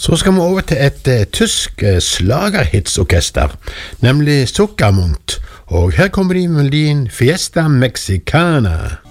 Så skal vi over til et tysk slagerhitsorkester, nemlig Zuckermund, og her kommer de med melodien Fiesta Mexicana.